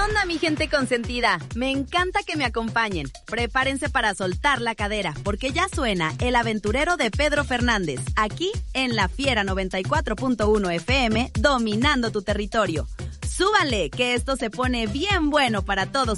onda, mi gente consentida? Me encanta que me acompañen. Prepárense para soltar la cadera, porque ya suena El Aventurero de Pedro Fernández, aquí en La Fiera 94.1 FM, dominando tu territorio. Súbanle, que esto se pone bien bueno para todos